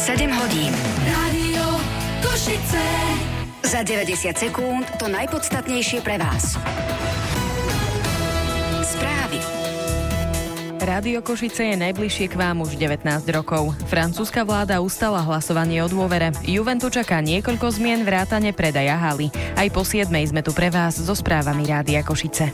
7 hodín. Rádio Košice. Za 90 sekúnd to najpodstatnejšie pre vás. Správy. Rádio Košice je najbližšie k vám už 19 rokov. Francúzska vláda ustala hlasovanie o dôvere. Juventu čaká niekoľko zmien vrátane predaja haly. Aj po 7 sme tu pre vás so správami Rádia Košice.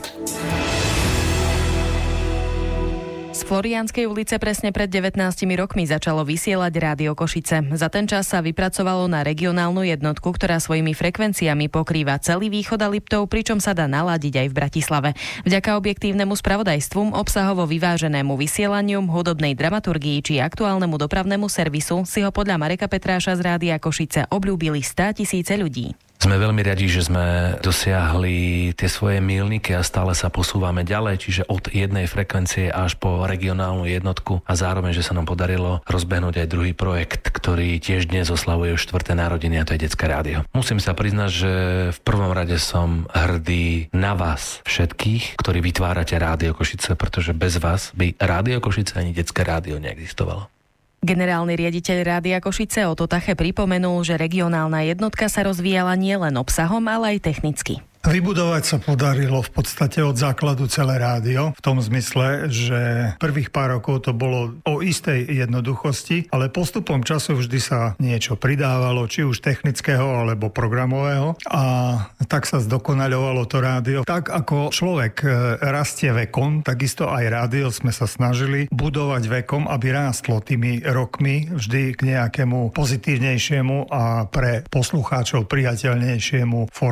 Z Florianskej ulice presne pred 19 rokmi začalo vysielať Rádio Košice. Za ten čas sa vypracovalo na regionálnu jednotku, ktorá svojimi frekvenciami pokrýva celý východ a Liptov, pričom sa dá naladiť aj v Bratislave. Vďaka objektívnemu spravodajstvu, obsahovo vyváženému vysielaniu, hudobnej dramaturgii či aktuálnemu dopravnému servisu si ho podľa Mareka Petráša z Rádia Košice obľúbili 100 000 ľudí. Sme veľmi radi, že sme dosiahli tie svoje míľniky a stále sa posúvame ďalej, čiže od jednej frekvencie až po regionálnu jednotku a zároveň, že sa nám podarilo rozbehnúť aj druhý projekt, ktorý tiež dnes oslavuje 4. narodeniny, a to je Detské rádio. Musím sa priznať, že v prvom rade som hrdý na vás všetkých, ktorí vytvárate Rádio Košice, pretože bez vás by Rádio Košice ani Detské rádio neexistovalo. Generálny riaditeľ Rádia Košice Oto Tache pripomenul, že regionálna jednotka sa rozvíjala nielen obsahom, ale aj technicky. Vybudovať sa podarilo v podstate od základu celé rádio, v tom zmysle, že prvých pár rokov to bolo o istej jednoduchosti, ale postupom času vždy sa niečo pridávalo, či už technického alebo programového, a tak sa zdokonaľovalo to rádio. Tak ako človek rastie vekom, takisto aj rádio sme sa snažili budovať vekom, aby rástlo tými rokmi vždy k nejakému pozitívnejšiemu a pre poslucháčov priateľnejšiemu